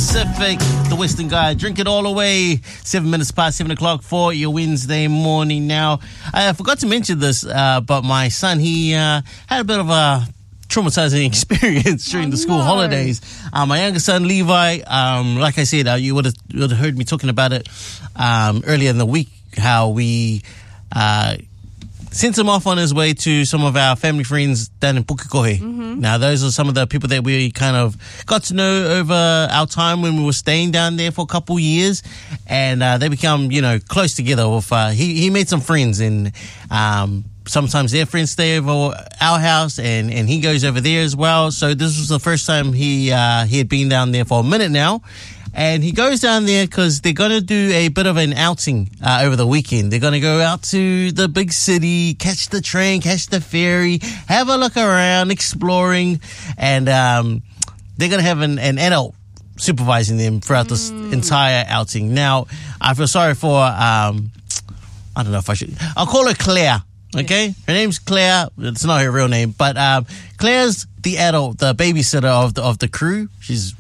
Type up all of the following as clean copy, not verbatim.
Pacific, the Western Guy. Drink it all away. 7 minutes past 7 o'clock for your Wednesday morning. Now, I forgot to mention this, but my son, he had a bit of a traumatizing experience during the school holidays. My youngest son, Levi, like I said, you would have heard me talking about it earlier in the week, how we sent him off on his way to some of our family friends down in Pukekohe. Now, those are some of the people that we kind of got to know over our time when we were staying down there for a couple years. And they become, close together. With he made some friends, and sometimes their friends stay over our house, and he goes over there as well. So this was the first time he had been down there for a minute now. And he goes down there because they're going to do a bit of an outing over the weekend. They're going to go out to the big city, catch the train, catch the ferry, have a look around, exploring. And they're going to have an adult supervising them throughout this entire outing. Now, I feel sorry for, I don't know if I should, I'll call her Claire. Okay? Yes. Her name's Claire. It's not her real name. But Claire's the adult, the babysitter of the crew. She's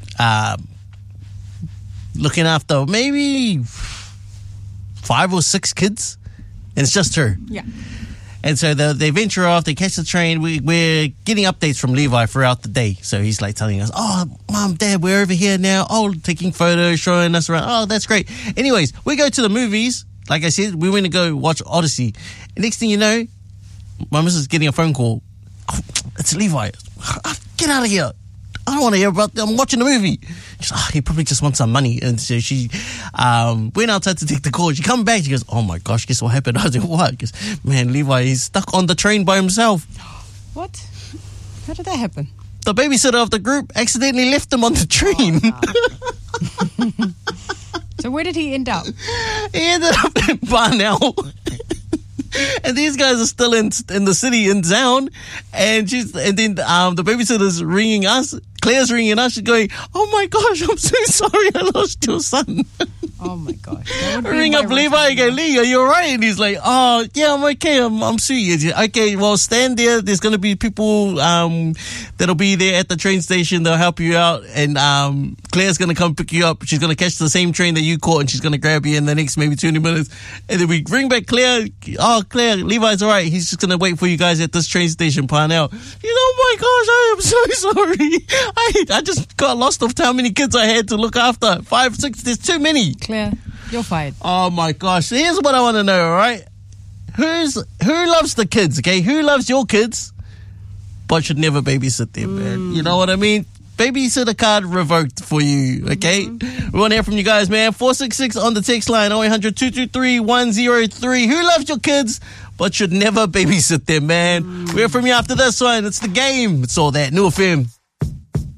looking after maybe 5 or 6 kids, and it's just her. Yeah. And so they venture off, they catch the train. We're getting updates from Levi throughout the day. So he's like telling us, oh, Mom, Dad, we're over here now. Oh, taking photos, showing us around. Oh, that's great. Anyways, we go to the movies. Like I said, we went to go watch Odyssey. And next thing you know, my missus is getting a phone call. Oh, it's Levi. Get out of here. I don't want to hear about I'm watching a movie. She's he probably just wants some money. And so she went outside to take the call. She come back. She goes, oh my gosh, guess what happened? I was like, what? Because, man, Levi, he's stuck on the train by himself. What? How did that happen? The babysitter of the group accidentally left him on the train. Oh, no. So where did he end up? He ended up in Parnell. And these guys are still in the city, in town. And then the babysitter's ringing us. Claire's ringing us. She's going, oh my gosh, I'm so sorry I lost your son. Oh my gosh. Ring up Levi and go, Lee, are you alright? And he's like, oh yeah, I'm okay. I'm sweet. Okay, well, stand there. There's going to be people that'll be there at the train station. They'll help you out. And Claire's going to come pick you up. She's going to catch the same train that you caught, and she's going to grab you in the next maybe 20 minutes. And then we bring back Claire. Oh, Claire, Levi's alright. He's just going to wait for you guys at this train station, Parnell. Oh my gosh, I am so sorry. I just got lost of how many kids I had to look after. 5, 6, there's too many. Claire, you're fired. Oh my gosh. Here's what I want to know, all right? Who loves the kids, okay? Who loves your kids but should never babysit them, man? You know what I mean? Babysitter card revoked for you, okay? We want to hear from you guys, man. 466 on the text line, 0800 223 103. Who loves your kids but should never babysit them, man? We'll hear from you after this one. It's The Game. It's all that. New FM.